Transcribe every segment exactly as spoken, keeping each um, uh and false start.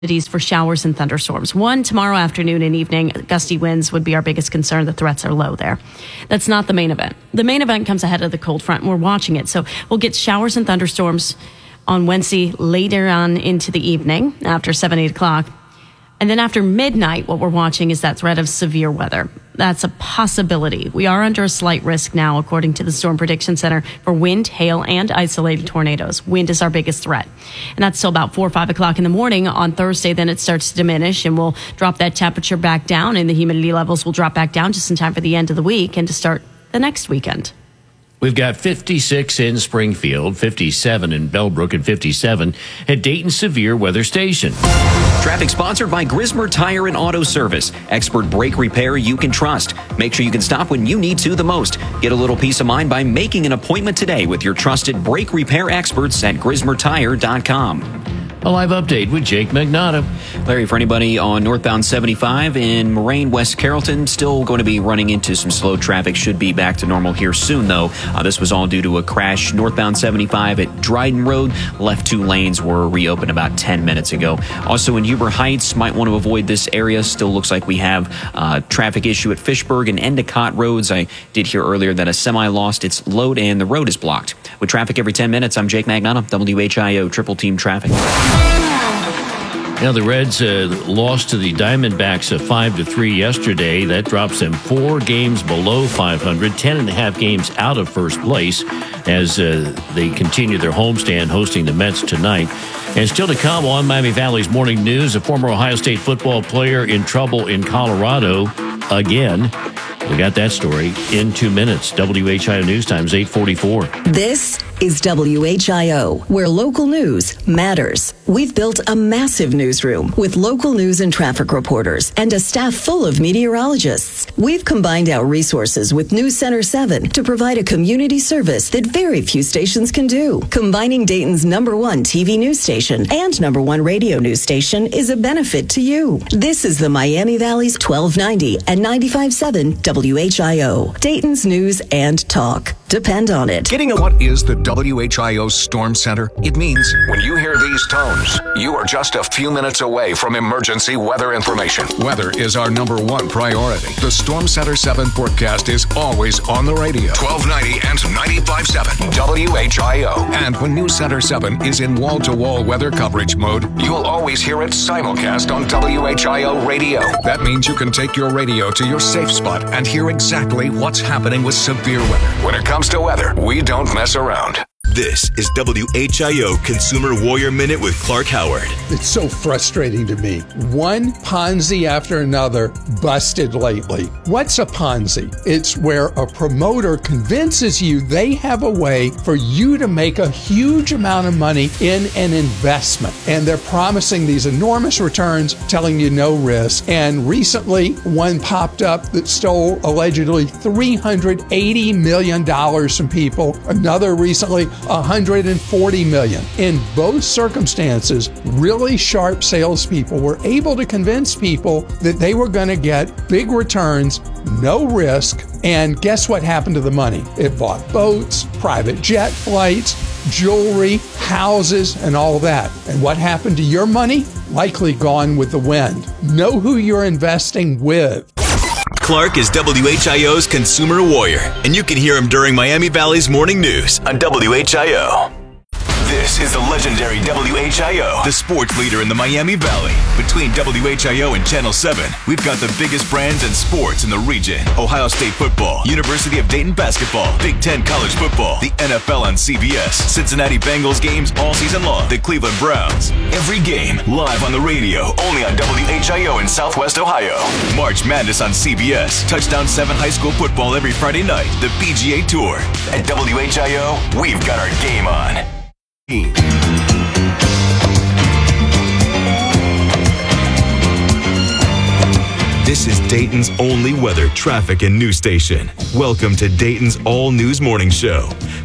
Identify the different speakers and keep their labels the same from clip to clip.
Speaker 1: for showers and thunderstorms. One tomorrow afternoon and evening. Gusty winds would be our biggest concern. The threats are low there. That's not the main event. The main event comes ahead of the cold front, and we're watching it. So we'll get showers and thunderstorms on Wednesday later on into the evening after seven, eight o'clock. And then after midnight, what we're watching is that threat of severe weather. That's a possibility. We are under a slight risk now, according to the Storm Prediction Center, for wind, hail, and isolated tornadoes. Wind is our biggest threat. And that's till about four or five o'clock in the morning on Thursday. Then it starts to diminish, and we'll drop that temperature back down, and the humidity levels will drop back down just in time for the end of the week and to start the next weekend.
Speaker 2: We've got fifty-six in Springfield, fifty-seven in Bellbrook, and fifty-seven at Dayton Severe Weather Station.
Speaker 3: Traffic sponsored by Grismer Tire and Auto Service. Expert brake repair you can trust. Make sure you can stop when you need to the most. Get a little peace of mind by making an appointment today with your trusted brake repair experts at grismer tire dot com.
Speaker 2: A live update with Jake Magnotta.
Speaker 3: Larry, for anybody on northbound seventy-five in Moraine, West Carrollton, still going to be running into some slow traffic. Should be back to normal here soon, though. Uh, this was all due to a crash northbound seventy-five at Dryden Road. Left two lanes were reopened about ten minutes ago. Also in Huber Heights, might want to avoid this area. Still looks like we have a traffic issue at Fishburg and Endicott Roads. I did hear earlier that a semi lost its load and the road is blocked. With traffic every ten minutes, I'm Jake Magnotta, W H I O Triple Team Traffic.
Speaker 2: Now, the Reds uh, lost to the Diamondbacks of five to three yesterday. That drops them four games below five hundred, ten and a half games out of first place as uh, they continue their homestand hosting the Mets tonight. And still to come on Miami Valley's Morning News, a former Ohio State football player in trouble in Colorado again. We got that story in two minutes. W H I O News Times eight forty-four.
Speaker 4: This is W H I O, where local news matters. We've built a massive newsroom with local news and traffic reporters and a staff full of meteorologists. We've combined our resources with News Center seven to provide a community service that very few stations can do. Combining Dayton's number one T V news station and number one radio news station is a benefit to you. This is the Miami Valley's twelve ninety and ninety-five point seven W H I O, Dayton's news and talk. Depend on it.
Speaker 5: Getting a what is the W H I O Storm Center? It means when you hear these tones, you are just a few minutes away from emergency weather information. Weather is our number one priority. The Storm Center seven forecast is always on the radio. twelve ninety and ninety-five point seven W H I O. And when News Center seven is in wall-to-wall weather coverage mode, you'll always hear it simulcast on W H I O radio. That means you can take your radio to your safe spot and hear exactly what's happening with severe weather. When it comes to weather, we don't mess around.
Speaker 6: This is W H I O Consumer Warrior Minute with Clark Howard.
Speaker 7: It's so frustrating to me. One Ponzi after another busted lately. What's a Ponzi? It's where a promoter convinces you they have a way for you to make a huge amount of money in an investment. And they're promising these enormous returns, telling you no risk. And recently, one popped up that stole allegedly three hundred eighty million dollars from people. Another recently, one hundred forty million dollars. In both circumstances, really sharp salespeople were able to convince people that they were going to get big returns, no risk, and guess what happened to the money? It bought boats, private jet flights, jewelry, houses, and all that. And what happened to your money? Likely gone with the wind. Know who you're investing with.
Speaker 6: Clark is W H I O's Consumer Warrior, and you can hear him during Miami Valley's Morning News on W H I O. This is the legendary W H I O, the sports leader in the Miami Valley. Between W H I O and Channel seven, we've got the biggest brands and sports in the region. Ohio State football, University of Dayton basketball, Big Ten college football, the N F L on C B S, Cincinnati Bengals games all season long, the Cleveland Browns. Every game live on the radio, only on W H I O in Southwest Ohio. March Madness on C B S, Touchdown seven high school football every Friday night, the P G A Tour. At W H I O, we've got our game on. This is Dayton's only weather, traffic, and news station. Welcome to Dayton's all-news morning show.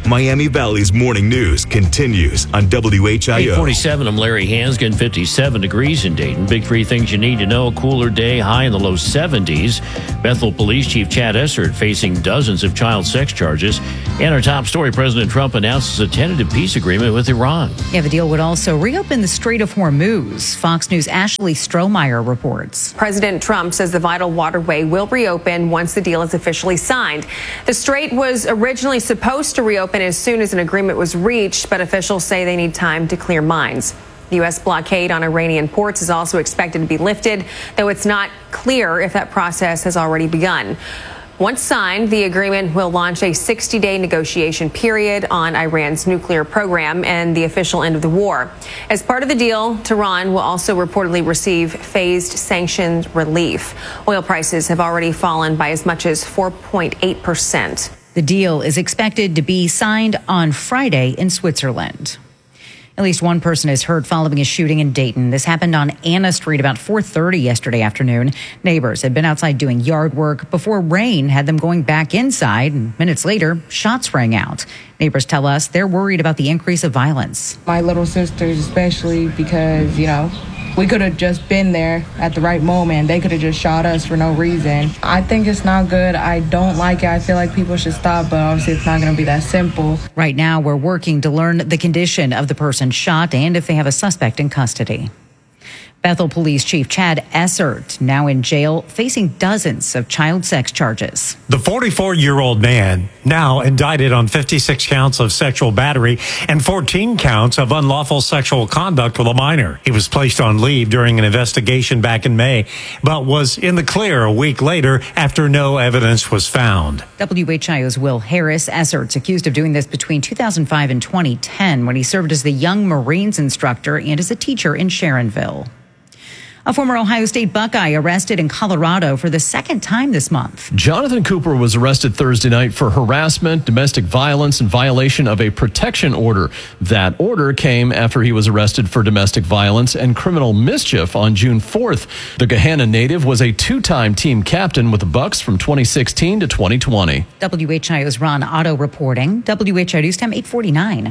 Speaker 6: Miami Valley's morning news continues on W H I O.
Speaker 2: eight forty-seven, I'm Larry Hansgen, fifty-seven degrees in Dayton. Big three things you need to know. Cooler day, high in the low seventies. Bethel Police Chief Chad Essert facing dozens of child sex charges. And our top story, President Trump announces a tentative peace agreement with Iran.
Speaker 8: Yeah, the deal would also reopen the Strait of Hormuz. Fox News' Ashley Strohmeyer reports.
Speaker 9: President Trump says the vital waterway will reopen once the deal is officially signed. The strait was originally supposed to reopen as soon as an agreement was reached, but officials say they need time to clear minds. The U S blockade on Iranian ports is also expected to be lifted, though it's not clear if that process has already begun. Once signed, the agreement will launch a sixty-day negotiation period on Iran's nuclear program and the official end of the war. As part of the deal, Tehran will also reportedly receive phased sanctions relief. Oil prices have already fallen by as much as four point eight percent.
Speaker 8: The deal is expected to be signed on Friday in Switzerland. At least one person is hurt following a shooting in Dayton. This happened on Anna Street about four thirty yesterday afternoon. Neighbors had been outside doing yard work before rain had them going back inside. And minutes later, shots rang out. Neighbors tell us they're worried about the increase of violence.
Speaker 10: My little sisters especially, because, you know, we could have just been there at the right moment. They could have just shot us for no reason. I think it's not good. I don't like it. I feel like people should stop, but obviously it's not going to be that simple.
Speaker 8: Right now, we're working to learn the condition of the person shot and if they have a suspect in custody. Bethel Police Chief Chad Essert, now in jail, facing dozens of child sex charges.
Speaker 11: The forty-four-year-old man, now indicted on fifty-six counts of sexual battery and fourteen counts of unlawful sexual conduct with a minor. He was placed on leave during an investigation back in May, but was in the clear a week later after no evidence was found.
Speaker 8: W H I O's Will Harris. Essert's accused of doing this between two thousand five and twenty ten when he served as the Young Marines instructor and as a teacher in Sharonville. A former Ohio State Buckeye arrested in Colorado for the second time this month.
Speaker 12: Jonathan Cooper was arrested Thursday night for harassment, domestic violence, and violation of a protection order. That order came after he was arrested for domestic violence and criminal mischief on June fourth. The Gahanna native was a two-time team captain with the Bucks from twenty sixteen to twenty twenty.
Speaker 8: W H I O's Ron Otto reporting. W H I O News Time eight forty-nine.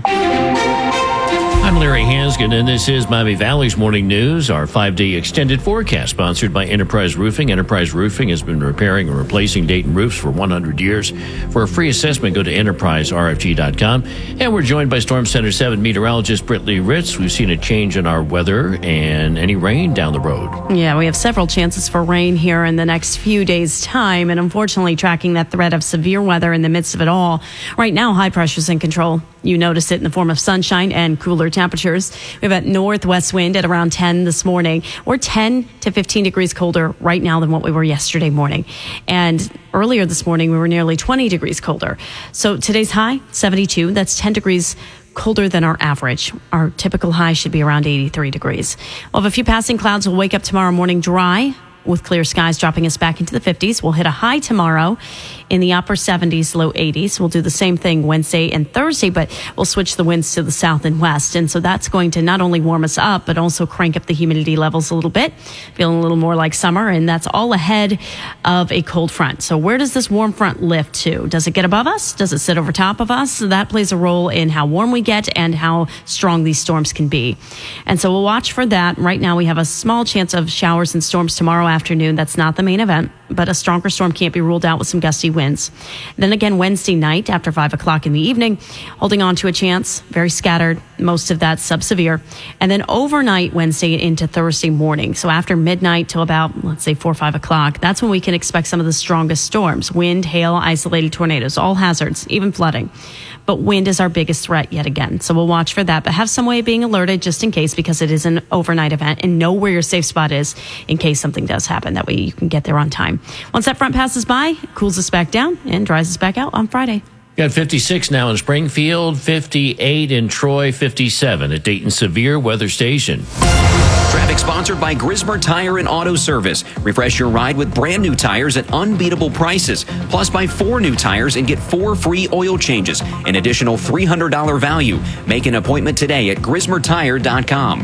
Speaker 2: I'm Larry Hansgen, and this is Miami Valley's Morning News, our five-day extended forecast sponsored by Enterprise Roofing. Enterprise Roofing has been repairing and replacing Dayton roofs for one hundred years. For a free assessment, go to enterprise r f g dot com. And we're joined by Storm Center seven meteorologist Brittany Ritz. We've seen a change in our weather and any rain down the road.
Speaker 1: Yeah, we have several chances for rain here in the next few days' time, and unfortunately tracking that threat of severe weather in the midst of it all. Right now, high pressure's in control. You notice it in the form of sunshine and cooler temperatures. We have a northwest wind at around ten this morning. We're ten to fifteen degrees colder right now than what we were yesterday morning. And earlier this morning, we were nearly twenty degrees colder. So today's high, seventy-two. That's ten degrees colder than our average. Our typical high should be around eighty-three degrees. We'll have a few passing clouds. We'll wake up tomorrow morning dry, with clear skies dropping us back into the fifties. We'll hit a high tomorrow in the upper seventies, low eighties. We'll do the same thing Wednesday and Thursday, but we'll switch the winds to the south and west. And so that's going to not only warm us up, but also crank up the humidity levels a little bit, feeling a little more like summer. And that's all ahead of a cold front. So where does this warm front lift to? Does it get above us? Does it sit over top of us? That plays a role in how warm we get and how strong these storms can be. And so we'll watch for that. Right now we have a small chance of showers and storms tomorrow afternoon. That's not the main event, but a stronger storm can't be ruled out with some gusty winds. Then again, Wednesday night after five o'clock in the evening, holding on to a chance, very scattered, most of that sub-severe. And then overnight Wednesday into Thursday morning. So after midnight till about, let's say, four or five o'clock, that's when we can expect some of the strongest storms. Wind, hail, isolated tornadoes, all hazards, even flooding. But wind is our biggest threat yet again. So we'll watch for that, but have some way of being alerted just in case, because it is an overnight event, and know where your safe spot is in case something does happen. That way you can get there on time. Once that front passes by, cools us back down and dries us back out on Friday.
Speaker 2: Got fifty-six now in Springfield, fifty-eight in Troy, fifty-seven at Dayton Severe Weather Station.
Speaker 3: Traffic sponsored by Grismer Tire and Auto Service. Refresh your ride with brand new tires at unbeatable prices. Plus, buy four new tires and get four free oil changes. An additional three hundred dollars value. Make an appointment today at grismer tire dot com.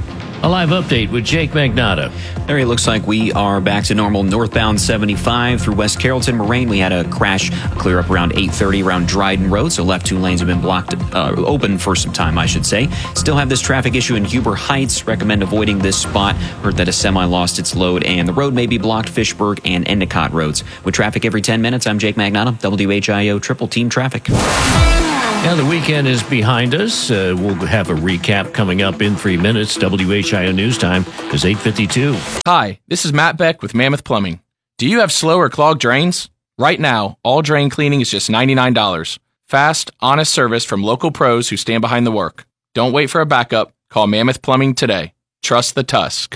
Speaker 2: A live update with Jake Magnotta.
Speaker 3: Larry, it looks like we are back to normal northbound seventy-five through West Carrollton. Moraine, we had a crash clear up around eight thirty around Dryden Road, so left two lanes have been blocked, uh, open for some time, I should say. Still have this traffic issue in Huber Heights. Recommend avoiding this spot. Heard that a semi lost its load, and the road may be blocked, Fishburg and Endicott roads. With traffic every ten minutes, I'm Jake Magnotta, W H I O Triple Team Traffic.
Speaker 2: Now the weekend is behind us. Uh, we'll have a recap coming up in three minutes. W H I O News Time is eight fifty-two.
Speaker 13: Hi, this is Matt Beck with Mammoth Plumbing. Do you have slow or clogged drains? Right now, all drain cleaning is just ninety-nine dollars. Fast, honest service from local pros who stand behind the work. Don't wait for a backup. Call Mammoth Plumbing today. Trust the Tusk.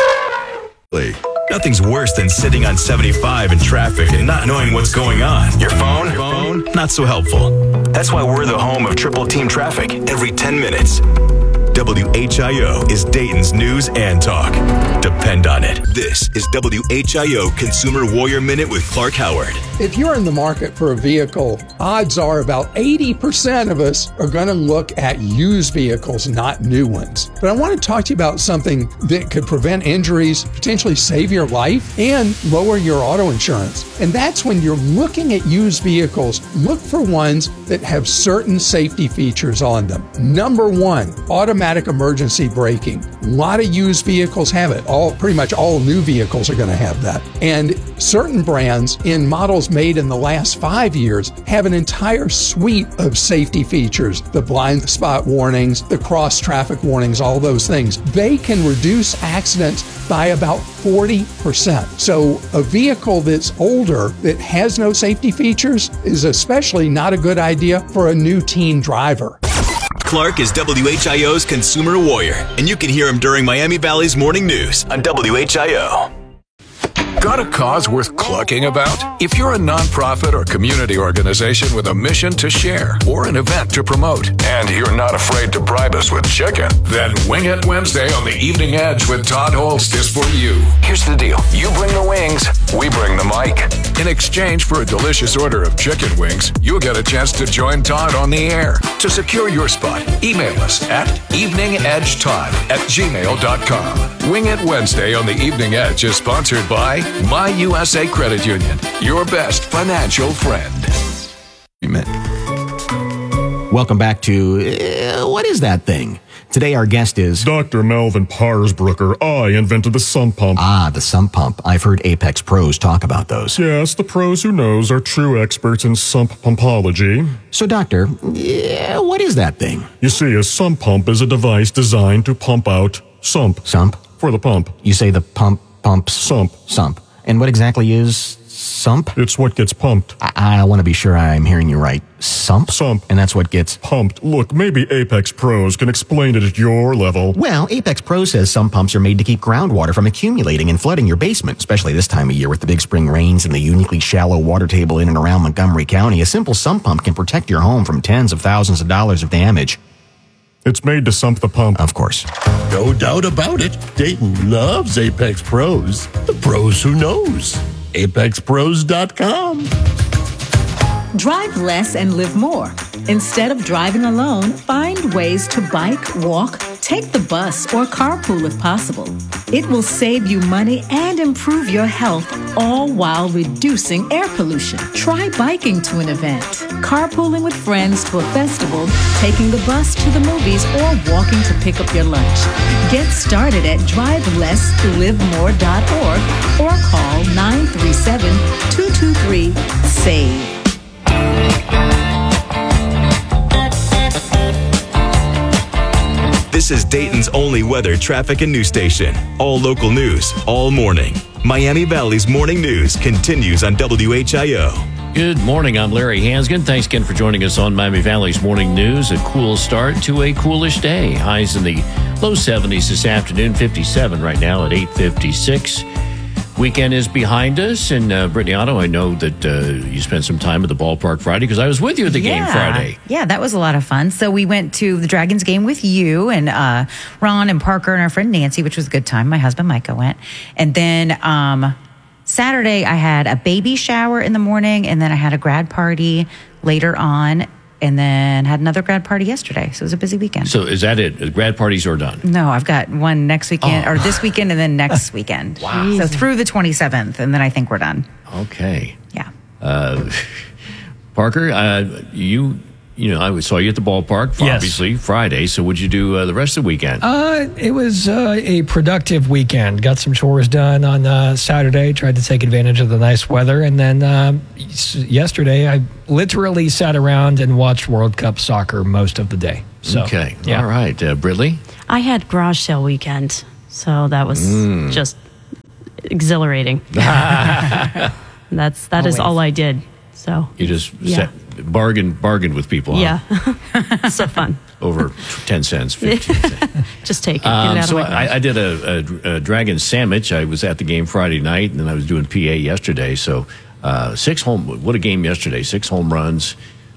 Speaker 6: Nothing's worse than sitting on seventy-five in traffic and not knowing what's going on. Your phone? Your phone? Not so helpful. That's why we're the home of Triple Team Traffic every ten minutes. W H I O is Dayton's news and talk. Depend on it. This is W H I O Consumer Warrior Minute with Clark Howard.
Speaker 7: If you're in the market for a vehicle, odds are about eighty percent of us are going to look at used vehicles, not new ones. But I want to talk to you about something that could prevent injuries, potentially save your life, and lower your auto insurance. And that's when you're looking at used vehicles, look for ones that have certain safety features on them. Number one, automatic Automatic emergency braking. A lot of used vehicles have it. All pretty much all new vehicles are going to have that. And certain brands in models made in the last five years have an entire suite of safety features. The blind spot warnings, the cross traffic warnings, all those things. They can reduce accidents by about forty percent. So a vehicle that's older that has no safety features is especially not a good idea for a new teen driver.
Speaker 6: Clark is W H I O's Consumer Warrior, and you can hear him during Miami Valley's Morning News on W H I O.
Speaker 5: Got a cause worth clucking about? If you're a nonprofit or community organization with a mission to share or an event to promote, and you're not afraid to bribe us with chicken, then Wing It Wednesday on the Evening Edge with Todd Holst is for you. Here's the deal. You bring the wings, we bring the mic. In exchange for a delicious order of chicken wings, you'll get a chance to join Todd on the air. To secure your spot, email us at eveningedgetodd at gmail dot com. Wing It Wednesday on the Evening Edge is sponsored by My U S A Credit Union, your best financial friend.
Speaker 14: Welcome back to uh, What is That Thing? Today our guest is
Speaker 15: Doctor Melvin Parsbrucker. I invented the sump pump.
Speaker 14: Ah, the sump pump. I've heard Apex Pros talk about those.
Speaker 15: Yes, the pros who knows are true experts in sump pumpology.
Speaker 14: So, Doctor, yeah, what is that thing?
Speaker 15: You see, a sump pump is a device designed to pump out sump.
Speaker 14: Sump?
Speaker 15: For the pump.
Speaker 14: You say the pump pumps?
Speaker 15: Sump.
Speaker 14: Sump. And what exactly is sump?
Speaker 15: It's what gets pumped.
Speaker 14: I, I want to be sure I'm hearing you right. Sump?
Speaker 15: Sump.
Speaker 14: And that's what gets
Speaker 15: pumped. Look, maybe Apex Pros can explain it at your level.
Speaker 14: Well, Apex Pro says sump pumps are made to keep groundwater from accumulating and flooding your basement, especially this time of year with the big spring rains and the uniquely shallow water table in and around Montgomery County. A simple sump pump can protect your home from tens of thousands of dollars of damage.
Speaker 15: It's made to sump the pump.
Speaker 14: Of course.
Speaker 16: No doubt about it. Dayton loves Apex Pros. The pros who knows. apex pros dot com.
Speaker 17: Drive less and live more. Instead of driving alone, find ways to bike, walk, take the bus, or carpool if possible. It will save you money and improve your health, all while reducing air pollution. Try biking to an event, carpooling with friends to a festival, taking the bus to the movies, or walking to pick up your lunch. Get started at drive less live more dot org or call nine three seven, two two three, SAVE.
Speaker 6: This is Dayton's only weather, traffic, and news station. All local news, all morning. Miami Valley's Morning News continues on W H I O.
Speaker 2: Good morning. I'm Larry Hansgen. Thanks again for joining us on Miami Valley's Morning News. A cool start to a coolish day. Highs in the low seventies this afternoon, fifty-seven right now at eight fifty-six. Weekend is behind us, and uh, Brittany Otto, I know that uh, you spent some time at the ballpark Friday because I was with you at the
Speaker 8: yeah.
Speaker 2: game Friday.
Speaker 8: Yeah, that was a lot of fun. So we went to the Dragons game with you and uh, Ron and Parker and our friend Nancy, which was a good time. My husband Micah went. And then um, Saturday I had a baby shower in the morning, and then I had a grad party later on. and then had another grad party yesterday. So it was a busy weekend.
Speaker 2: So is that it? The grad parties are done?
Speaker 8: No, I've got one next weekend,
Speaker 2: Oh.
Speaker 8: or this weekend, and then next weekend.
Speaker 2: Wow.
Speaker 8: So through the twenty-seventh, and then I think we're done.
Speaker 2: Okay.
Speaker 8: Yeah.
Speaker 2: Uh, Parker, uh, you you know, I saw you at the ballpark,
Speaker 18: Yes.
Speaker 2: obviously, Friday. So what'd you do uh, the rest of the weekend?
Speaker 18: Uh, it was uh, a productive weekend. Got some chores done on uh, Saturday. Tried to take advantage of the nice weather, and then um, s- yesterday I literally sat around and watched World Cup soccer most of the day. So,
Speaker 2: okay.
Speaker 18: yeah.
Speaker 2: All right. Uh, Bridley?
Speaker 1: I had garage sale weekend, so that was
Speaker 2: Mm.
Speaker 1: just exhilarating. That's that is
Speaker 2: Always.
Speaker 1: all I did. So
Speaker 2: You just
Speaker 1: Yeah.
Speaker 2: set, bargain, bargained with people, huh?
Speaker 1: yeah, so fun.
Speaker 2: Over ten cents, fifteen cents.
Speaker 1: Just take it. Get
Speaker 2: Um,
Speaker 1: it out
Speaker 2: so
Speaker 1: of my garage.
Speaker 2: I, I did a, a, a dragon sandwich. I was at the game Friday night, and then I was doing P A yesterday. So uh, six home. What a game yesterday! Six home runs,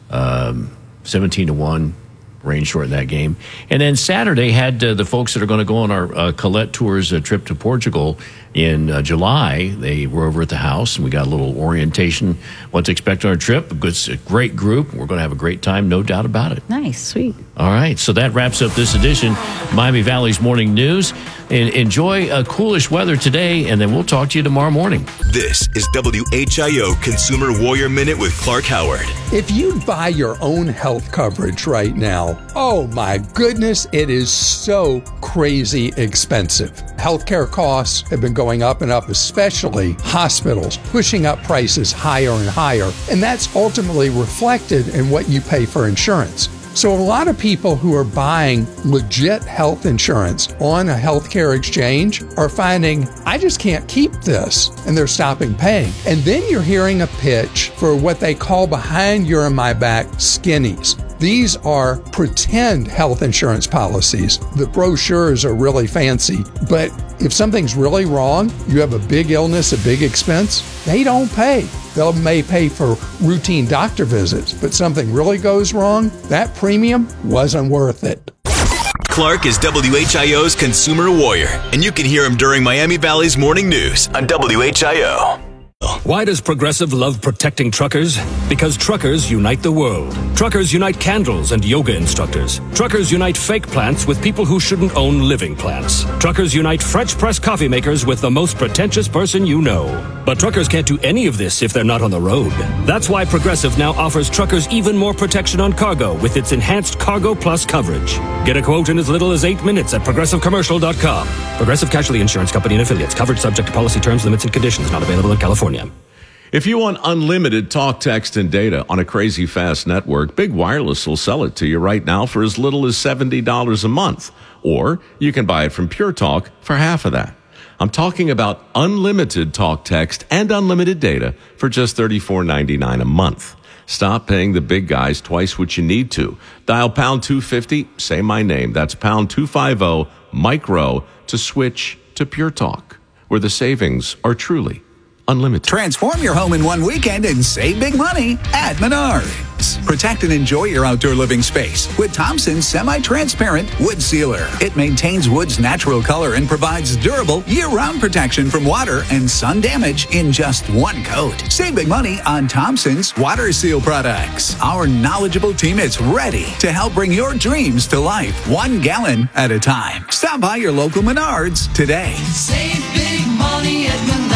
Speaker 2: um, seventeen to one. Rain short in that game. And then Saturday had uh, the folks that are going to go on our uh, Colette Tours uh, trip to Portugal in uh, July. They were over at the house, and we got a little orientation, what to expect on our trip. A good, a great group. We're going to have a great time, no doubt about it.
Speaker 8: Nice.
Speaker 1: Sweet.
Speaker 2: All right, so that wraps up this edition, Miami Valley's Morning News. And enjoy uh, coolish weather today, and then we'll talk to you tomorrow morning.
Speaker 6: This is W H I O Consumer Warrior Minute with Clark Howard.
Speaker 7: If you buy your own health coverage right now, oh my goodness, it is so crazy expensive. Healthcare costs have been going up and up, especially hospitals, pushing up prices higher and higher. And that's ultimately reflected in what you pay for insurance. So a lot of people who are buying legit health insurance on a healthcare exchange are finding, I just can't keep this, and they're stopping paying. And then you're hearing a pitch for what they call behind your and my back skinnies. These are pretend health insurance policies. The brochures are really fancy, but if something's really wrong, you have a big illness, a big expense, they don't pay. They may pay for routine doctor visits, but something really goes wrong, that premium wasn't worth it.
Speaker 6: Clark is W H I O's Consumer Warrior, and you can hear him during Miami Valley's Morning News on W H I O.
Speaker 19: Why does Progressive love protecting truckers? Because truckers unite the world. Truckers unite candles and yoga instructors. Truckers unite fake plants with people who shouldn't own living plants. Truckers unite French press coffee makers with the most pretentious person you know. But truckers can't do any of this if they're not on the road. That's why Progressive now offers truckers even more protection on cargo with its enhanced Cargo Plus coverage. Get a quote in as little as eight minutes at progressive commercial dot com. Progressive Casualty Insurance Company and affiliates. Coverage subject to policy terms, limits, and conditions. Not available in California.
Speaker 20: If you want unlimited talk, text, and data on a crazy fast network, Big Wireless will sell it to you right now for as little as seventy dollars a month. Or you can buy it from Pure Talk for half of that. I'm talking about unlimited talk, text, and unlimited data for just thirty-four ninety-nine a month. Stop paying the big guys twice what you need to. Dial pound two fifty, say my name. That's pound two fifty, micro, to switch to Pure Talk, where the savings are truly unlimited.
Speaker 21: Transform your home in one weekend and save big money at Menards. Protect and enjoy your outdoor living space with Thompson's semi-transparent wood sealer. It maintains wood's natural color and provides durable year-round protection from water and sun damage in just one coat. Save big money on Thompson's water seal products. Our knowledgeable team is ready to help bring your dreams to life, one gallon at a time. Stop by your local Menards today.
Speaker 22: Save big money at Menards.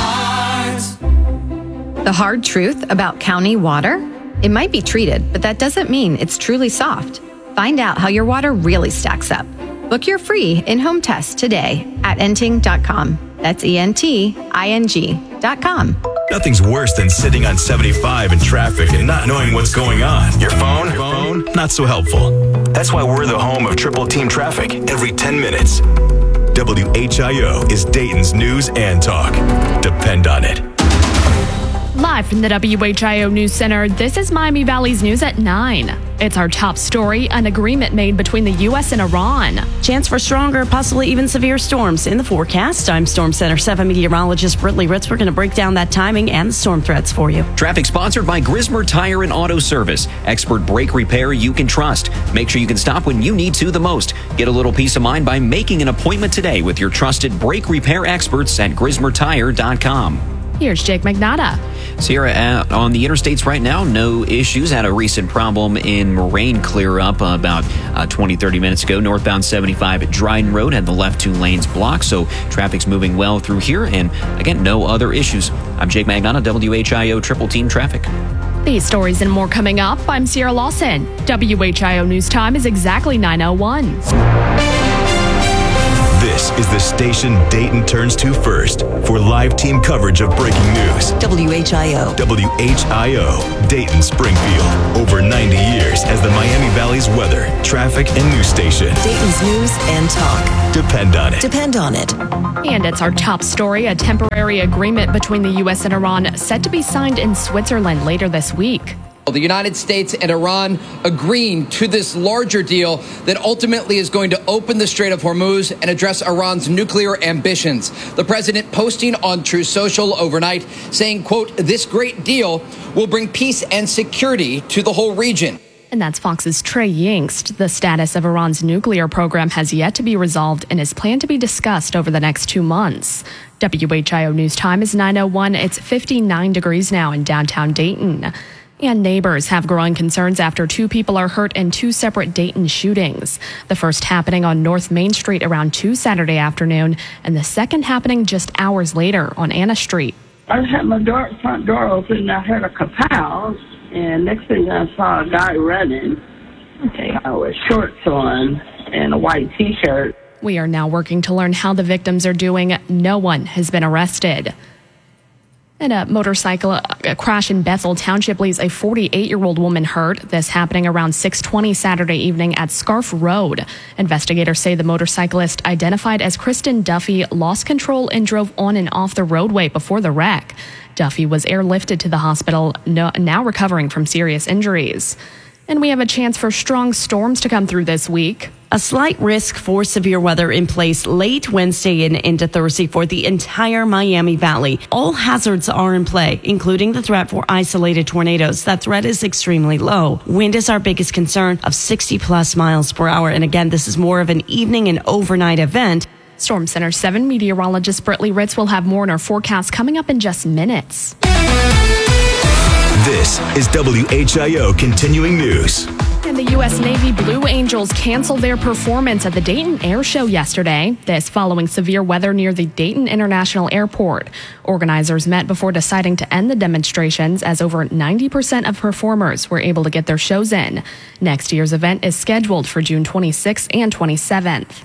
Speaker 23: The hard truth about county water? It might be treated, but that doesn't mean it's truly soft. Find out how your water really stacks up. Book your free in-home test today at enting dot com. That's E N T I N G dot com.
Speaker 6: Nothing's worse than sitting on seventy-five in traffic and not knowing what's going on. Your phone? Your phone? Not so helpful. That's why we're the home of Triple Team Traffic every ten minutes. W H I O is Dayton's news and talk. Depend on it.
Speaker 24: Live from the W H I O News Center, this is Miami Valley's News at nine. It's our top story, an agreement made between the U S and Iran.
Speaker 1: Chance for stronger, possibly even severe storms in the forecast. I'm Storm Center seven meteorologist Britley Ritz. We're going to break down that timing and the storm threats for you.
Speaker 3: Traffic sponsored by Grismer Tire and Auto Service. Expert brake repair you can trust. Make sure you can stop when you need to the most. Get a little peace of mind by making an appointment today with your trusted brake repair experts at grismer tire dot com.
Speaker 24: Here's Jake McNada.
Speaker 3: Sierra, uh, on the interstates right now, no issues. Had a recent problem in Moraine clear up uh, about uh, twenty, thirty minutes ago. Northbound seventy-five at Dryden Road had the left two lanes blocked, so traffic's moving well through here. And again, no other issues. I'm Jake Magnata, W H I O Triple Team Traffic.
Speaker 24: These stories and more coming up. I'm Sierra Lawson. W H I O News Time is exactly nine oh one.
Speaker 6: This is the station Dayton turns to first for live team coverage of breaking news.
Speaker 4: W H I O.
Speaker 6: W H I O, Dayton Springfield. Over ninety years as the Miami Valley's weather, traffic, and news station.
Speaker 4: Dayton's news and talk.
Speaker 6: Depend on it.
Speaker 4: Depend on it.
Speaker 24: And it's our top story. A temporary agreement between the U S and Iran set to be signed in Switzerland later this week.
Speaker 9: The United States and Iran agreeing to this larger deal that ultimately is going to open the Strait of Hormuz and address Iran's nuclear ambitions. The president posting on Truth Social overnight saying, quote, "This great deal will bring peace and security to the whole region."
Speaker 24: And that's Fox's Trey Yingst. The status of Iran's nuclear program has yet to be resolved and is planned to be discussed over the next two months. W H I O News Time is nine oh one. It's fifty-nine degrees now in downtown Dayton. And neighbors have growing concerns after two people are hurt in two separate Dayton shootings. The first happening on North Main Street around two Saturday afternoon, and the second happening just hours later on Anna Street.
Speaker 10: I had my door, front door open, and I heard a kapow, and next thing I saw a guy running. Okay, I with shorts on and a white T-shirt.
Speaker 24: We are now working to learn how the victims are doing. No one has been arrested. And a motorcycle a crash in Bethel Township leaves a forty-eight-year-old woman hurt. This happening around six twenty Saturday evening at Scarf Road. Investigators say the motorcyclist, identified as Kristen Duffy, lost control and drove on and off the roadway before the wreck. Duffy was airlifted to the hospital, no, now recovering from serious injuries. And we have a chance for strong storms to come through this week.
Speaker 1: A slight risk for severe weather in place late Wednesday and into Thursday for the entire Miami Valley. All hazards are in play, including the threat for isolated tornadoes. That threat is extremely low. Wind is our biggest concern of sixty plus miles per hour. And again, this is more of an evening and overnight event.
Speaker 24: Storm Center seven meteorologist Britley Ritz will have more in our forecast coming up in just minutes.
Speaker 6: This is W H I O Continuing News.
Speaker 24: And the U S Navy Blue Angels canceled their performance at the Dayton Air Show yesterday. This following severe weather near the Dayton International Airport. Organizers met before deciding to end the demonstrations as over ninety percent of performers were able to get their shows in. Next year's event is scheduled for June twenty-sixth and twenty-seventh.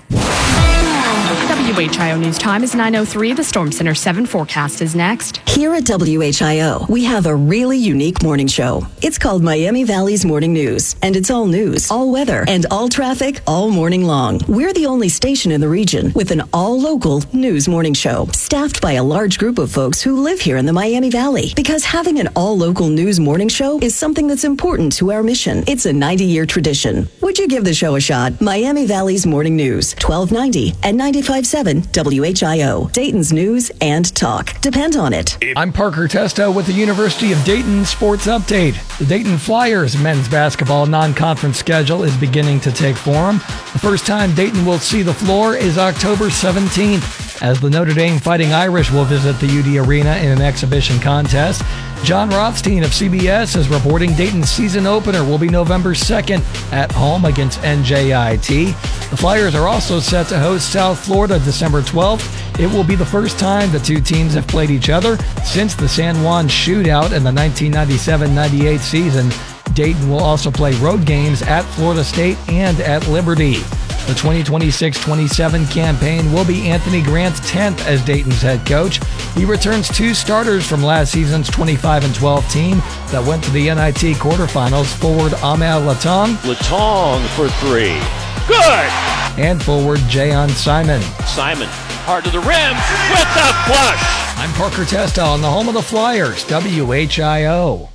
Speaker 24: W H I O News Time is nine oh three. The Storm Center seven forecast is next.
Speaker 4: Here at W H I O, we have a really unique morning show. It's called Miami Valley's Morning News, and it's all news, all weather, and all traffic all morning long. We're the only station in the region with an all-local news morning show, staffed by a large group of folks who live here in the Miami Valley. Because having an all-local news morning show is something that's important to our mission. It's a ninety-year tradition. Would you give the show a shot? Miami Valley's Morning News, twelve ninety and ninety-five point seven W H I O, Dayton's news and talk. Depend on it.
Speaker 18: I'm Parker Testo with the University of Dayton Sports Update. The Dayton Flyers men's basketball non-conference schedule is beginning to take form. The first time Dayton will see the floor is October seventeenth, as the Notre Dame Fighting Irish will visit the U D Arena in an exhibition contest. John Rothstein of C B S is reporting Dayton's season opener will be November second at home against N J I T. The Flyers are also set to host South Florida December twelfth. It will be the first time the two teams have played each other since the San Juan shootout in the nineteen ninety-seven ninety-eight season. Dayton will also play road games at Florida State and at Liberty. The twenty twenty-six twenty-seven campaign will be Anthony Grant's tenth as Dayton's head coach. He returns two starters from last season's twenty-five and twelve team that went to the N I T quarterfinals. Forward Ahmed Latong.
Speaker 2: Latong for three. Good!
Speaker 18: And forward Jayon Simon.
Speaker 2: Simon, hard to the rim with the flush.
Speaker 18: I'm Parker Testo on the home of the Flyers, W H I O.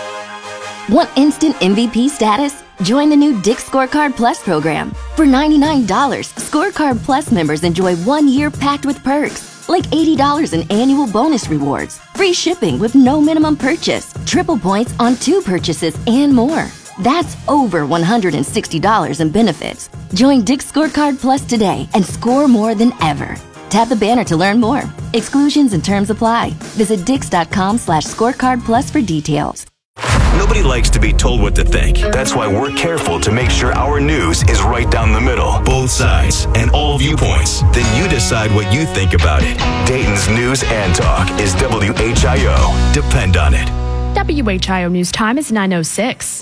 Speaker 11: Want instant M V P status? Join the new Dick's Scorecard Plus program. For ninety-nine dollars, Scorecard Plus members enjoy one year packed with perks, like eighty dollars in annual bonus rewards, free shipping with no minimum purchase, triple points on two purchases, and more. That's over one hundred sixty dollars in benefits. Join Dick's Scorecard Plus today and score more than ever. Tap the banner to learn more. Exclusions and terms apply. Visit dix.com slash scorecard plus for details.
Speaker 6: Nobody likes to be told what to think. That's why we're careful to make sure our news is right down the middle. Both sides and all viewpoints. Then you decide what you think about it. Dayton's News and Talk is W H I O. Depend on it.
Speaker 24: W H I O News Time is nine oh six.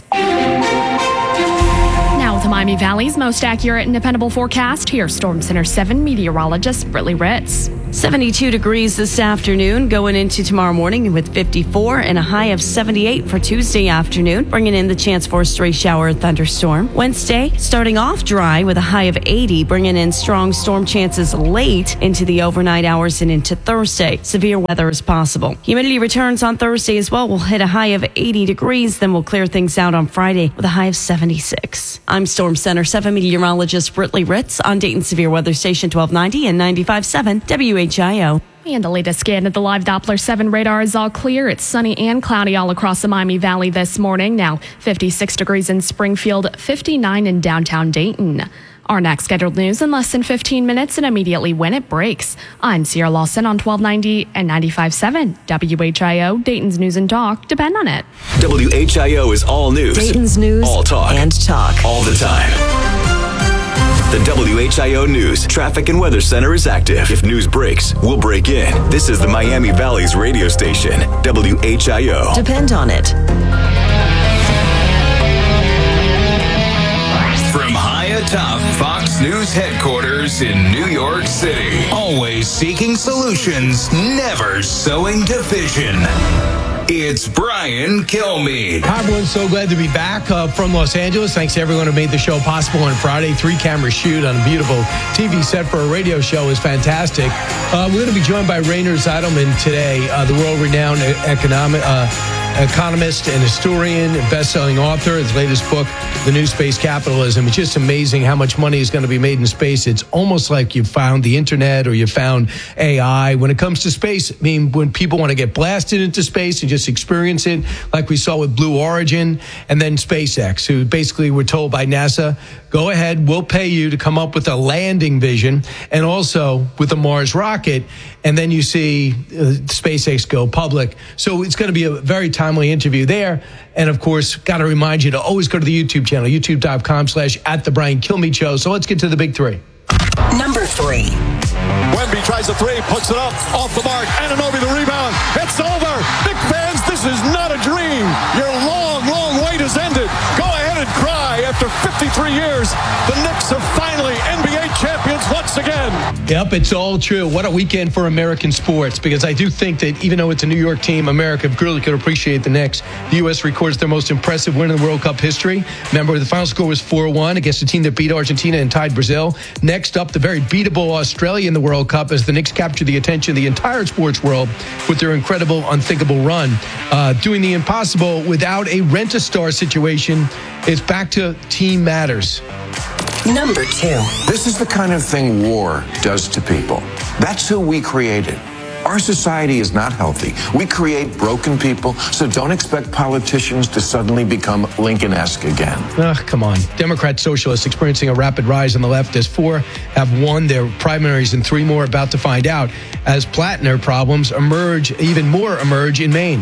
Speaker 24: Now with the Miami Valley's most accurate and dependable forecast, here's Storm Center seven meteorologist Brittany Ritz.
Speaker 1: seventy-two degrees this afternoon, going into tomorrow morning with fifty-four and a high of seventy-eight for Tuesday afternoon, bringing in the chance for a stray shower or thunderstorm. Wednesday, starting off dry with a high of eighty, bringing in strong storm chances late into the overnight hours and into Thursday. Severe weather is possible. Humidity returns on Thursday as well. We'll hit a high of eighty degrees, then we'll clear things out on Friday with a high of seventy-six. I'm Storm Center seven meteorologist Brittany Ritz on Dayton Severe Weather Station twelve ninety and ninety-five point seven W H I O.
Speaker 24: And the latest scan at the live Doppler seven radar is all clear. It's sunny and cloudy all across the Miami Valley this morning. Now fifty-six degrees in Springfield, fifty-nine in downtown Dayton. Our next scheduled news in less than fifteen minutes and immediately when it breaks. I'm Sierra Lawson on twelve ninety and ninety-five point seven W H I O, Dayton's News and Talk. Depend on it.
Speaker 6: W H I O is all news.
Speaker 4: Dayton's News
Speaker 6: all talk.
Speaker 4: and talk.
Speaker 6: All the time. The W H I O News Traffic and Weather Center is active. If news breaks, we'll break in. This is the Miami Valley's radio station, W H I O.
Speaker 4: Depend on it.
Speaker 5: From high atop Fox News headquarters in New York City, always seeking solutions, never sowing division. It's Brian Kilmeade.
Speaker 12: Hi, everyone. So glad to be back uh, from Los Angeles. Thanks to everyone who made the show possible on Friday. Three-camera shoot on a beautiful T V set for a radio show is fantastic. Uh, we're going to be joined by Rainer Zeidelman today, uh, the world-renowned economic uh, economist and historian and best-selling author. His latest book, The New Space Capitalism. It's just amazing how much money is going to be made in space. It's almost like you found the internet or you found A I. When it comes to space, I mean, when people want to get blasted into space and just experience it, like we saw with Blue Origin and then SpaceX, who basically were told by NASA, go ahead, we'll pay you to come up with a landing vision and also with the Mars rocket. And then you see uh, SpaceX go public. So it's going to be a very timely interview there. And of course, got to remind you to always go to the YouTube channel, youtube.com slash at the Brian Kilmeade Show. So let's get to the big three.
Speaker 13: Number three.
Speaker 15: Wemby tries a three, puts it up, off the mark, Anunoby the rebound. It's over. Knicks fans, this is not a dream. Your long, long wait has ended. Go ahead and cry. After fifty-three years, the Knicks are finally N B A champions once again.
Speaker 12: Yep, it's all true. What a weekend for American sports, because I do think that even though it's a New York team, America really could appreciate the Knicks. The U S records their most impressive win in the World Cup history. Remember, the final score was four one against a team that beat Argentina and tied Brazil. Next up, the very beatable Australia in the World Cup as the Knicks captured the attention of the entire sports world with their incredible, unthinkable run. Uh, doing the impossible without a rent-a-star situation. It's back to team matters.
Speaker 13: Number two.
Speaker 25: This is the kind of thing war does to people. That's who we created. Our society is not healthy. We create broken people, so don't expect politicians to suddenly become Lincoln-esque again.
Speaker 12: Ugh, come on. Democrat socialists experiencing a rapid rise on the left as four have won their primaries and three more about to find out as Plattner problems emerge, even more emerge in Maine.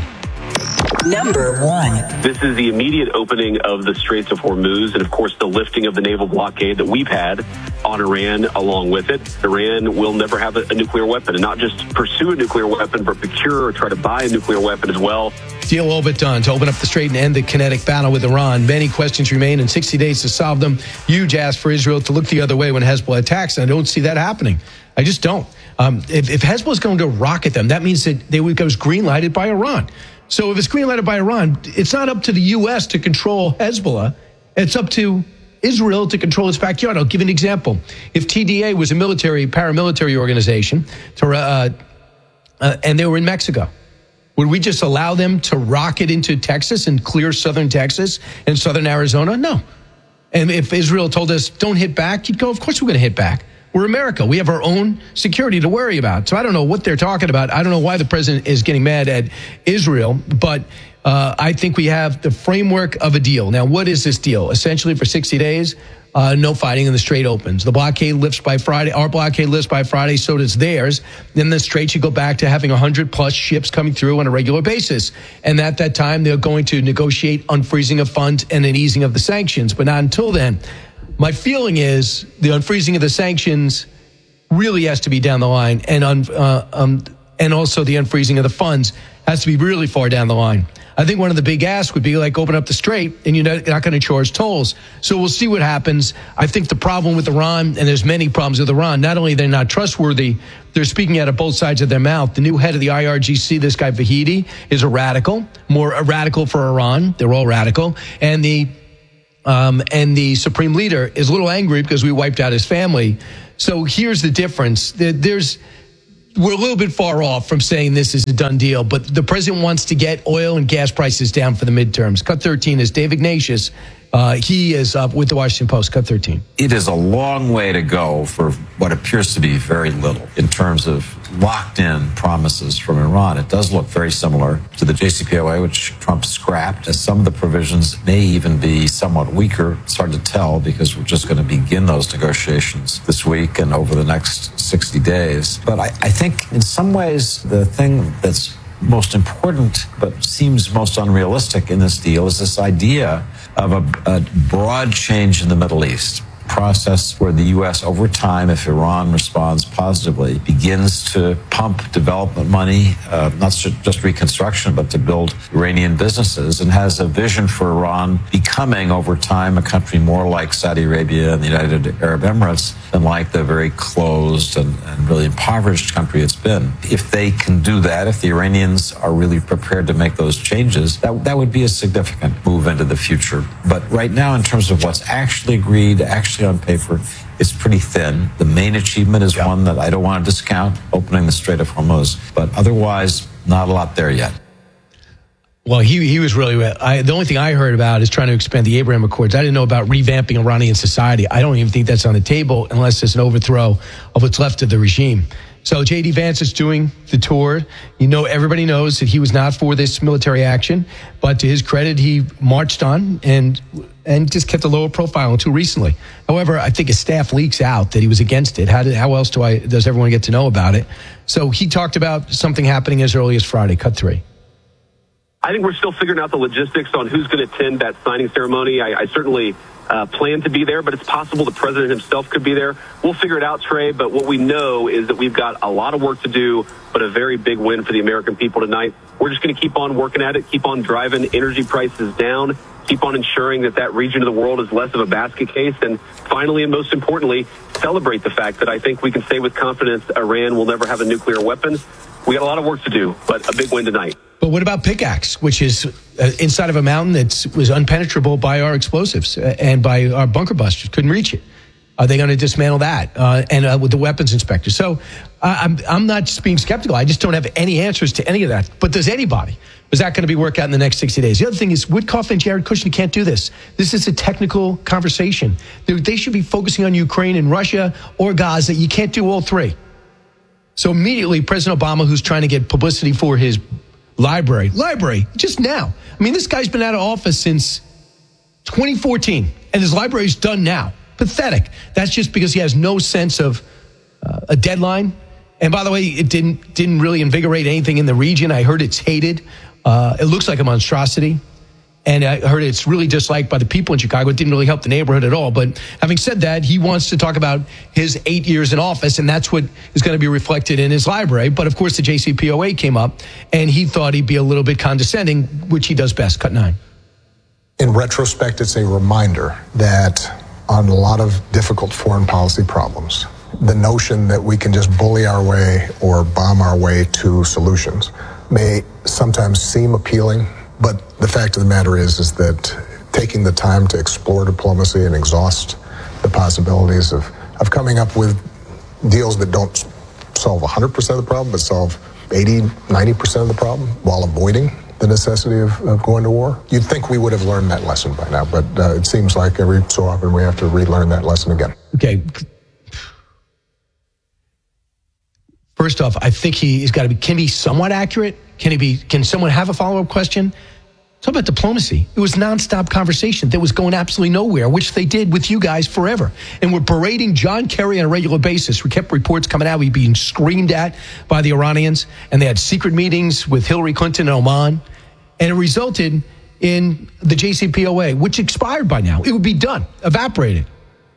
Speaker 13: Number one.
Speaker 26: This is the immediate opening of the Straits of Hormuz and, of course, the lifting of the naval blockade that we've had on Iran along with it. Iran will never have a, a nuclear weapon, and not just pursue a nuclear weapon, but procure or try to buy a nuclear weapon as well.
Speaker 12: Deal all but done to open up the strait and end the kinetic battle with Iran. Many questions remain and sixty days to solve them. Huge ask for Israel to look the other way when Hezbollah attacks, and I don't see that happening. I just don't. Um, if, if Hezbollah is going to rocket them, that means that they would go green-lighted by Iran. So if it's green-lighted by Iran, it's not up to the U S to control Hezbollah. It's up to Israel to control its backyard. I'll give you an example. If T D A was a military, paramilitary organization, to, uh, uh, and they were in Mexico, would we just allow them to rocket into Texas and clear southern Texas and southern Arizona? No. And if Israel told us, don't hit back, you'd go, of course we're going to hit back. We're America. We have our own security to worry about. So I don't know what they're talking about. I don't know why the president is getting mad at Israel, but uh, I think we have the framework of a deal. Now, what is this deal? Essentially, for sixty days, Uh, no fighting, and the Strait opens. The blockade lifts by Friday. Our blockade lifts by Friday, so does theirs. Then the Strait should go back to having one hundred plus ships coming through on a regular basis. And at that time, they're going to negotiate unfreezing of funds and an easing of the sanctions, but not until then. My feeling is the unfreezing of the sanctions really has to be down the line, and un, uh, um, and also the unfreezing of the funds has to be really far down the line. I think one of the big asks would be like open up the Strait and you're not, not going to charge tolls. So we'll see what happens. I think the problem with Iran, and there's many problems with Iran, not only they're not trustworthy, they're speaking out of both sides of their mouth. The new head of the I R G C, this guy Vahidi, is a radical, more a radical for Iran. They're all radical. And the um, and the supreme leader is a little angry because we wiped out his family. So here's the difference. There's We're a little bit far off from saying this is a done deal, but the president wants to get oil and gas prices down for the midterms. Cut thirteen is Dave Ignatius. Uh, he is up with the Washington Post. Cut thirteen.
Speaker 7: It is a long way to go for what appears to be very little in terms of locked-in promises from Iran. It does look very similar to the J C P O A, which Trump scrapped. As some of the provisions may even be somewhat weaker. It's hard to tell because we're just going to begin those negotiations this week and over the next sixty days. But I, I think in some ways the thing that's most important but seems most unrealistic in this deal is this idea of a, a broad change in the Middle East. Process where the U S over time, if Iran responds positively, begins to pump development money, uh, not just reconstruction, but to build Iranian businesses, and has a vision for Iran becoming over time a country more like Saudi Arabia and the United Arab Emirates than like the very closed and, and really impoverished country it's been. If they can do that, if the Iranians are really prepared to make those changes, that, that would be a significant move into the future. But right now, in terms of what's actually agreed, actually on paper, it's pretty thin. The main achievement is yeah. one that I don't want to discount, opening the Strait of Hormuz, but otherwise, not a lot there yet.
Speaker 12: Well, he he was really, I, the only thing I heard about is trying to expand the Abraham Accords. I didn't know about revamping Iranian society. I don't even think that's on the table unless there's an overthrow of what's left of the regime. So J D Vance is doing the tour. You know, everybody knows that he was not for this military action, but to his credit, he marched on and and just kept a lower profile until recently. However, I think his staff leaks out that he was against it. How did, how else do I does everyone get to know about it? So he talked about something happening as early as Friday. Cut three.
Speaker 26: I think we're still figuring out the logistics on who's going to attend that signing ceremony. I, I certainly uh, plan to be there, but it's possible the president himself could be there. We'll figure it out, Trey, but what we know is that we've got a lot of work to do, but a very big win for the American people tonight. We're just going to keep on working at it, keep on driving energy prices down, keep on ensuring that that region of the world is less of a basket case, and finally, and most importantly, celebrate the fact that I think we can say with confidence Iran will never have a nuclear weapon. We got a lot of work to do, but a big win tonight.
Speaker 12: But what about Pickaxe, which is uh, inside of a mountain that was unpenetrable by our explosives uh, and by our bunker busters? Couldn't reach it. Are they going to dismantle that? Uh, and uh, with the weapons inspector. So uh, I'm I'm not just being skeptical. I just don't have any answers to any of that. But does anybody? Is that going to be worked out in the next sixty days? The other thing is Woodcock and Jared Kushner can't do this. This is a technical conversation. They, they should be focusing on Ukraine and Russia or Gaza. You can't do all three. So immediately, President Obama, who's trying to get publicity for his library, library, just now. I mean, this guy's been out of office since twenty fourteen, and his library's done now. Pathetic. That's just because he has no sense of uh, a deadline. And by the way, it didn't didn't really invigorate anything in the region. I heard it's hated. Uh, it looks like a monstrosity. And I heard it's really disliked by the people in Chicago. It didn't really help the neighborhood at all. But having said that, he wants to talk about his eight years in office, and that's what is going to be reflected in his library. But of course, the J C P O A came up, and he thought he'd be a little bit condescending, which he does best. Cut nine.
Speaker 8: In retrospect, it's a reminder that on a lot of difficult foreign policy problems, the notion that we can just bully our way or bomb our way to solutions may sometimes seem appealing. But the fact of the matter is, is that taking the time to explore diplomacy and exhaust the possibilities of, of coming up with deals that don't solve one hundred percent of the problem, but solve eighty, ninety percent of the problem while avoiding the necessity of, of going to war. You'd think we would have learned that lesson by now, but uh, it seems like every so often we have to relearn that lesson again.
Speaker 12: Okay. First off, I think he, he's got to be, can be somewhat accurate. Can he be, can someone have a follow-up question? Talk about diplomacy. It was nonstop conversation that was going absolutely nowhere, which they did with you guys forever. And we're berating John Kerry on a regular basis. We kept reports coming out. We'd being screamed at by the Iranians. And they had secret meetings with Hillary Clinton and Oman. And it resulted in the J C P O A, which expired by now. It would be done, evaporated.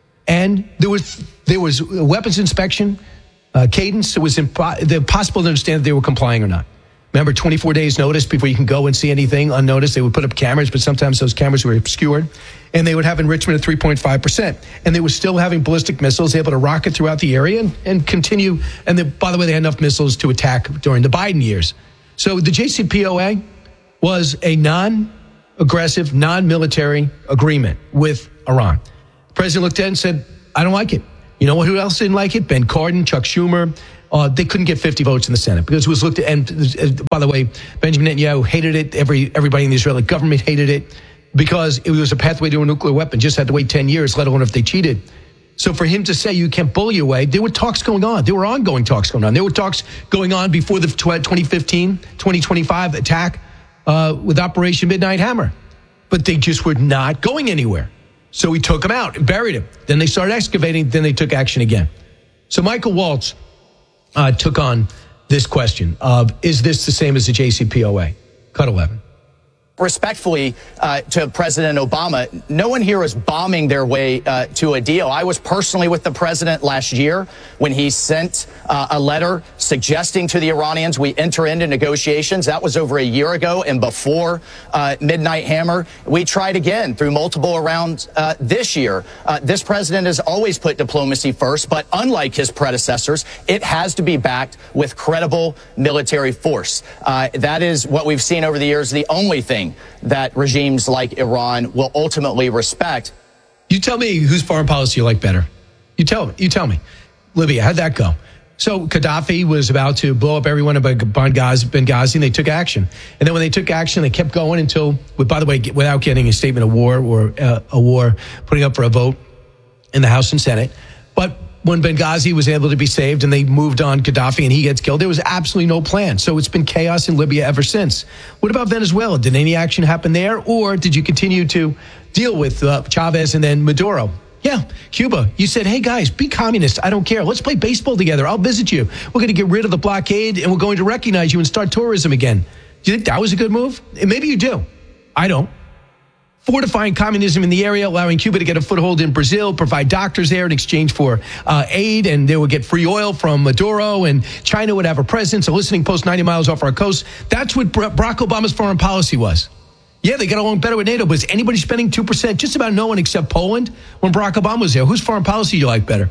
Speaker 12: And there was there was a weapons inspection uh, cadence. It was impo- impossible to understand if they were complying or not. Remember, twenty-four days notice before you can go and see anything unnoticed. They would put up cameras, but sometimes those cameras were obscured. And they would have enrichment at three point five percent. And they were still having ballistic missiles able to rocket throughout the area and, and continue. And they, by the way, they had enough missiles to attack during the Biden years. So the J C P O A was a non-aggressive, non-military agreement with Iran. The president looked at it and said, I don't like it. You know who else didn't like it? Ben Cardin, Chuck Schumer. Uh, they couldn't get fifty votes in the Senate because it was looked at. And uh, by the way, Benjamin Netanyahu hated it. Every everybody in the Israeli government hated it because it was a pathway to a nuclear weapon. Just had to wait ten years, let alone if they cheated. So for him to say you can't bully your way, there were talks going on. There were ongoing talks going on. There were talks going on before the twenty fifteen, twenty twenty-five attack uh, with Operation Midnight Hammer. But they just were not going anywhere. So he took them out and buried him. Then they started excavating. Then they took action again. So Michael Waltz uh, took on this question of, is this the same as the J C P O A? Cut eleven.
Speaker 14: Respectfully uh, to President Obama, no one here is bombing their way uh, to a deal. I was personally with the president last year when he sent uh, a letter suggesting to the Iranians we enter into negotiations. That was over a year ago and before uh, Midnight Hammer. We tried again through multiple rounds uh, this year. Uh, this president has always put diplomacy first, but unlike his predecessors, it has to be backed with credible military force. Uh, that is what we've seen over the years, the only thing that regimes like Iran will ultimately respect.
Speaker 12: You tell me whose foreign policy you like better. You tell me. You tell me. Libya, how'd that go? So Gaddafi was about to blow up everyone in Benghazi, and they took action. And then when they took action, they kept going until, by the way, without getting a statement of war or uh, a war, putting up for a vote in the House and Senate. But when Benghazi was able to be saved and they moved on Gaddafi and he gets killed, there was absolutely no plan. So it's been chaos in Libya ever since. What about Venezuela? Did any action happen there? Or did you continue to deal with uh, Chavez and then Maduro? Yeah, Cuba. You said, hey, guys, be communist. I don't care. Let's play baseball together. I'll visit you. We're going to get rid of the blockade and we're going to recognize you and start tourism again. Do you think that was a good move? Maybe you do. I don't. Fortifying communism in the area, allowing Cuba to get a foothold in Brazil, provide doctors there in exchange for uh, aid, and they would get free oil from Maduro, and China would have a presence, a listening post ninety miles off our coast. That's what Barack Obama's foreign policy was. Yeah, they got along better with NATO, but is anybody spending two percent? Just about no one except Poland when Barack Obama was there. Whose foreign policy you like better?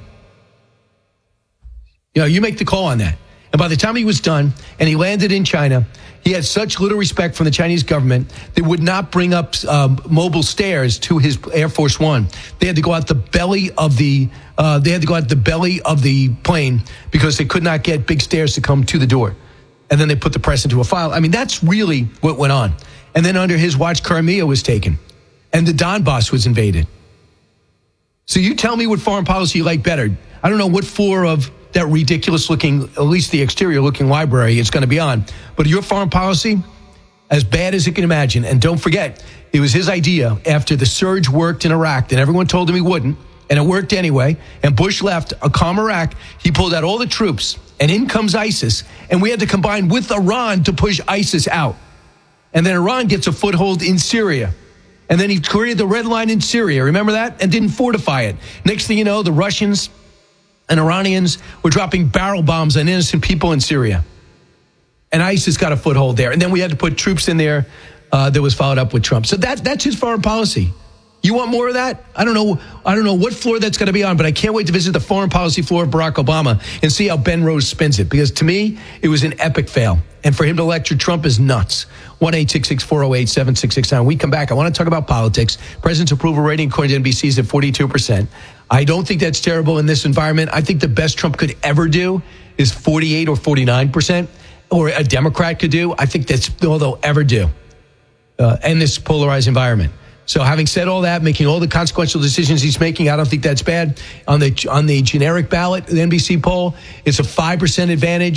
Speaker 12: You know, you make the call on that. And by the time he was done and he landed in China, he had such little respect from the Chinese government, they would not bring up um, mobile stairs to his Air Force One. They had to go out the belly of the uh, they had to go out the belly of the plane because they could not get big stairs to come to the door. And then they put the press into a file. I mean, that's really what went on. And then under his watch, Crimea was taken, and the Donbass was invaded. So you tell me what foreign policy you like better. I don't know what floor of that ridiculous looking, at least the exterior looking library it's going to be on. But your foreign policy, as bad as you can imagine. And don't forget, it was his idea after the surge worked in Iraq, and everyone told him he wouldn't, and it worked anyway. And Bush left a calm Iraq. He pulled out all the troops, and in comes ISIS. And we had to combine with Iran to push ISIS out. And then Iran gets a foothold in Syria. And then he created the red line in Syria. Remember that? And didn't fortify it. Next thing you know, the Russians and Iranians were dropping barrel bombs on innocent people in Syria. And ISIS got a foothold there. And then we had to put troops in there uh, that was followed up with Trump. So that, that's his foreign policy. You want more of that? I don't know. I don't know what floor that's going to be on, but I can't wait to visit the foreign policy floor of Barack Obama and see how Ben Rose spins it. Because to me, it was an epic fail. And for him to lecture Trump is nuts. one eight six six, four oh eight, seven six six nine. When we come back, I want to talk about politics. President's approval rating, according to N B C, is at forty-two percent. I don't think that's terrible in this environment. I think the best Trump could ever do is forty-eight or forty-nine percent, or a Democrat could do. I think that's all they'll ever do uh, in this polarized environment. So having said all that, making all the consequential decisions he's making, I don't think that's bad. On the on the generic ballot, the N B C poll, it's a five percent advantage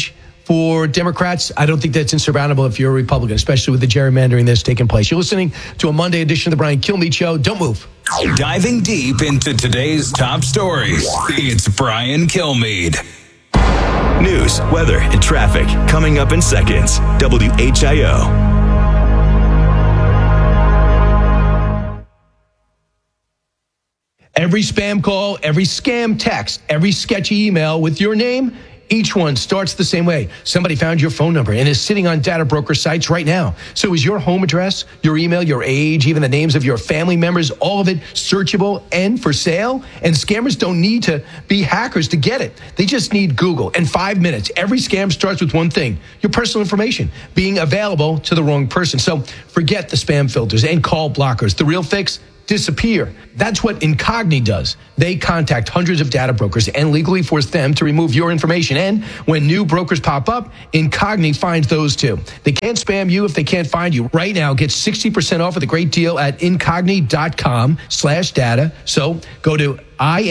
Speaker 12: for Democrats, I don't think that's insurmountable if you're a Republican, especially with the gerrymandering that's taking place. You're listening to a Monday edition of the Brian Kilmeade Show. Don't move.
Speaker 5: Diving deep into today's top stories, it's Brian Kilmeade.
Speaker 6: News, weather, and traffic coming up in seconds. W H I O.
Speaker 12: Every spam call, every scam text, every sketchy email with your name, each one starts the same way. Somebody found your phone number and is sitting on data broker sites right now. So is your home address, your email, your age, even the names of your family members, all of it searchable and for sale? And scammers don't need to be hackers to get it. They just need Google. In five minutes, every scam starts with one thing: your personal information being available to the wrong person. So forget the spam filters and call blockers. The real fix: disappear. That's what Incogni does. They contact hundreds of data brokers and legally force them to remove your information. And when new brokers pop up, Incogni finds those too. They can't spam you if they can't find you. Right now, get sixty percent off with a great deal at incogni.com slash data. So go to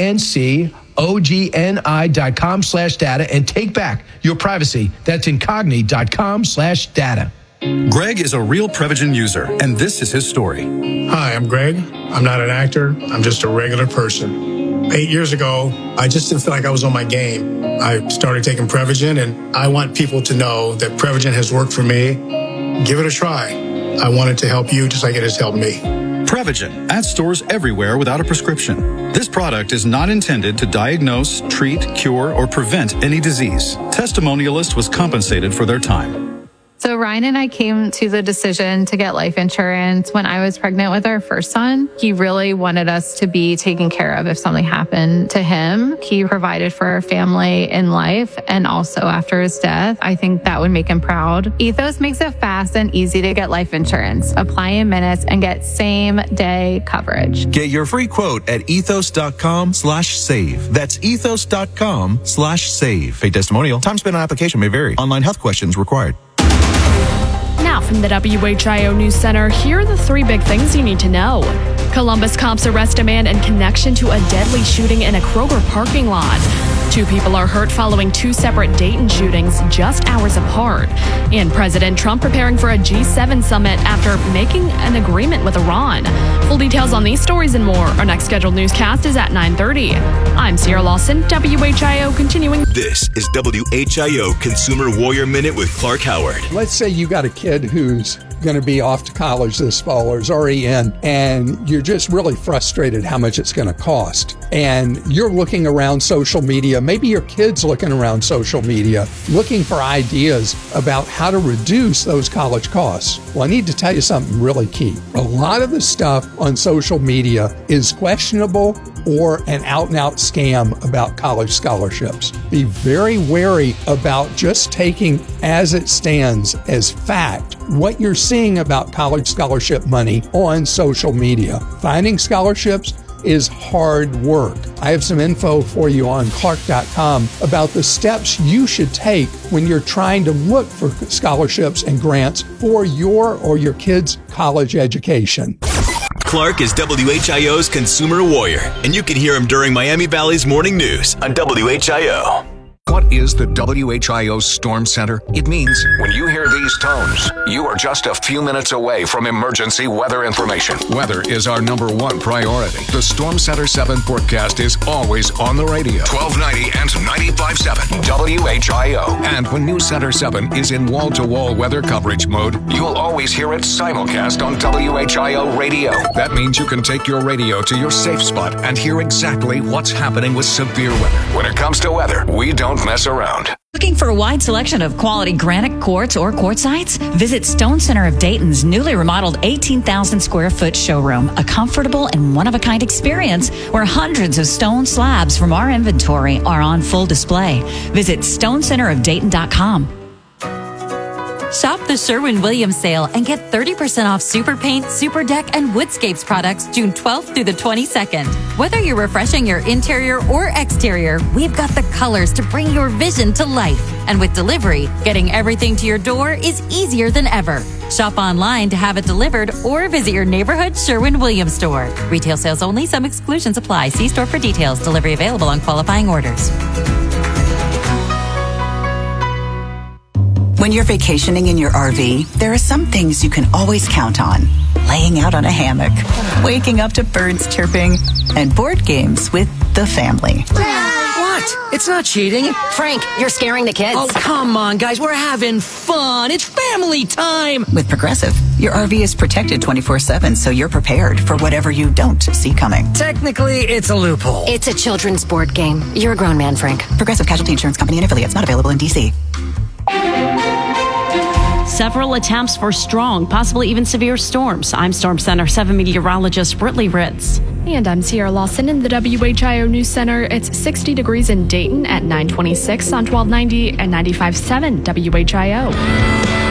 Speaker 12: I-N-C-O-G-N-I dot com slash data and take back your privacy. That's incogni.com slash data.
Speaker 16: Greg is a real Prevagen user, and this is his story.
Speaker 8: Hi, I'm Greg. I'm not an actor. I'm just a regular person. Eight years ago, I just didn't feel like I was on my game. I started taking Prevagen, and I want people to know that Prevagen has worked for me. Give it a try. I want it to help you just like it has helped me.
Speaker 16: Prevagen, at stores everywhere without a prescription. This product is not intended to diagnose, treat, cure, or prevent any disease. Testimonialist was compensated for their time.
Speaker 17: So Ryan and I came to the decision to get life insurance when I was pregnant with our first son. He really wanted us to be taken care of if something happened to him. He provided for our family in life and also after his death. I think that would make him proud. Ethos makes it fast and easy to get life insurance. Apply in minutes and get same day coverage.
Speaker 19: Get your free quote at ethos.com slash save. That's ethos.com slash save. Pay testimonial. Time spent on application may vary. Online health questions required.
Speaker 24: Now from the W H I O News Center, here are the three big things you need to know. Columbus cops arrest a man in connection to a deadly shooting in a Kroger parking lot. Two people are hurt following two separate Dayton shootings just hours apart. And President Trump preparing for a G seven summit after making an agreement with Iran. Full details on these stories and more. Our next scheduled newscast is at nine thirty. I'm Sierra Lawson, W H I O continuing.
Speaker 6: This is W H I O Consumer Warrior Minute with Clark Howard.
Speaker 20: Let's say you got a kid who's going to be off to college this fall or is already in, and you're just really frustrated how much it's going to cost. And you're looking around social media, maybe your kid's looking around social media, looking for ideas about how to reduce those college costs. Well, I need to tell you something really key. A lot of the stuff on social media is questionable or an out-and-out scam about college scholarships. Be very wary about just taking as it stands as fact what you're seeing about college scholarship money on social media. Finding scholarships is hard work. I have some info for you on clark dot com about the steps you should take when you're trying to look for scholarships and grants for your or your kids' college education.
Speaker 6: Clark is W H I O's Consumer Warrior, and you can hear him during Miami Valley's Morning News on W H I O.
Speaker 25: What is the W H I O Storm Center? It means when you hear these tones, you are just a few minutes away from emergency weather information. Weather is our number one priority. The Storm Center seven forecast is always on the radio. twelve ninety and ninety-five point seven W H I O. And when News Center seven is in wall-to-wall weather coverage mode, you'll always hear it simulcast on W H I O radio. That means you can take your radio to your safe spot and hear exactly what's happening with severe weather. When it comes to weather, we don't mess around.
Speaker 21: Looking for a wide selection of quality granite quartz or quartzites? Visit Stone Center of Dayton's newly remodeled eighteen thousand square foot showroom, a comfortable and one-of-a-kind experience where hundreds of stone slabs from our inventory are on full display. Visit stone center of dayton dot com. Shop the Sherwin-Williams sale and get thirty percent off Super Paint, Super Deck, and Woodscapes products June twelfth through the twenty-second. Whether you're refreshing your interior or exterior, we've got the colors to bring your vision to life. And with delivery, getting everything to your door is easier than ever. Shop online to have it delivered or visit your neighborhood Sherwin-Williams store. Retail sales only. Some exclusions apply. See store for details. Delivery available on qualifying orders.
Speaker 2: When you're vacationing in your R V, there are some things you can always count on. Laying out on a hammock, waking up to birds chirping, and board games with the family.
Speaker 3: What? It's not cheating.
Speaker 9: Frank, you're scaring the kids.
Speaker 3: Oh, come on, guys. We're having fun. It's family time.
Speaker 2: With Progressive, your R V is protected twenty-four seven, so you're prepared for whatever you don't see coming.
Speaker 3: Technically, it's a loophole.
Speaker 9: It's a children's board game. You're a grown man, Frank.
Speaker 2: Progressive Casualty Insurance Company and affiliates, not available in D C.
Speaker 1: Several attempts for strong, possibly even severe storms. I'm Storm Center seven meteorologist Brittany Ritz.
Speaker 24: And I'm Sierra Lawson in the W H I O News Center. It's sixty degrees in Dayton at nine twenty-six on twelve ninety and ninety-five point seven W H I O.